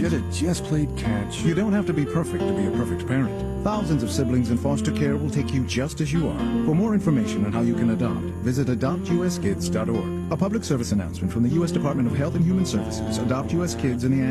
should have just played catch. You don't have to be perfect to be a perfect parent. Thousands of siblings in foster care will take you just as you are. For more information on how you can adopt, visit adoptuskids.org. A public service announcement from the U.S. Department of Health and Human Services. Adopt U.S. Kids in the